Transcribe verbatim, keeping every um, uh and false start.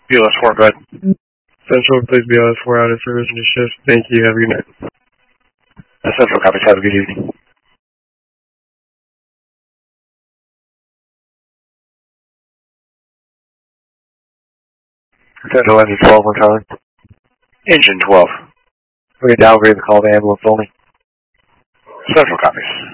B L S four, go ahead. Central, please B L S four out of service into shift. Thank you. Have a good night. Uh, Central copies. Have a good evening. Central engine twelve, we're calling. Engine twelve. We're going to downgrade the call to ambulance only. Central copies.